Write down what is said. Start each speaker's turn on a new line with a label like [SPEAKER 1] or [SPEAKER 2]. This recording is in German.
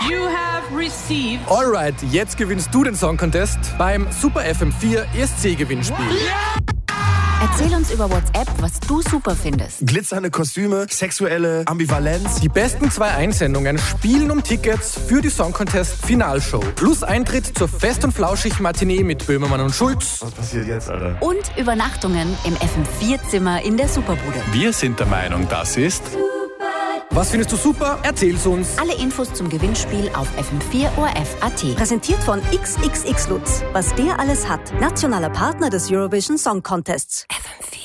[SPEAKER 1] You have received.
[SPEAKER 2] Alright, jetzt gewinnst du den Song Contest beim Super FM4 ESC-Gewinnspiel.
[SPEAKER 3] Erzähl uns über WhatsApp, was du super findest.
[SPEAKER 4] Glitzernde Kostüme, sexuelle Ambivalenz.
[SPEAKER 2] Die besten 2 Einsendungen spielen um Tickets für die Song Contest Finalshow. Plus Eintritt zur Fest und Flauschig Matinee mit Böhmermann und Schulz.
[SPEAKER 4] Was passiert jetzt, Alter?
[SPEAKER 3] Und Übernachtungen im FM4-Zimmer in der Superbude.
[SPEAKER 5] Wir sind der Meinung, das ist...
[SPEAKER 2] Was findest du super? Erzähl's uns.
[SPEAKER 3] Alle Infos zum Gewinnspiel auf fm4orf.at.
[SPEAKER 6] Präsentiert von XXX Lutz. Was der alles hat. Nationaler Partner des Eurovision Song Contests.
[SPEAKER 3] FM4.